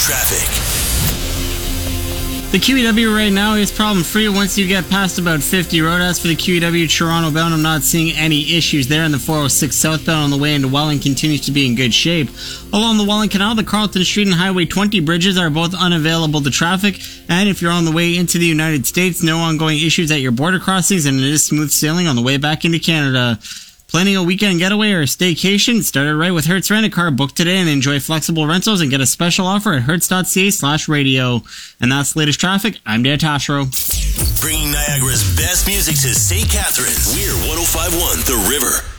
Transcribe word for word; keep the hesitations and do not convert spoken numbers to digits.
traffic. The Q E W right now is problem-free once you get past about fifty road. As for the Q E W Toronto bound, I'm not seeing any issues there. And the four oh six southbound on the way into Welland continues to be in good shape. Along the Welland Canal, the Carlton Street and Highway twenty bridges are both unavailable to traffic. And if you're on the way into the United States, no ongoing issues at your border crossings, and it is smooth sailing on the way back into Canada. Planning a weekend getaway or a staycation? Start it right with Hertz Rent-A-Car. Book today and enjoy flexible rentals and get a special offer at hertz.ca slash radio. And that's the latest traffic. I'm Dan Tashro. Bringing Niagara's best music to Saint Catharines. We're one oh five point one The River.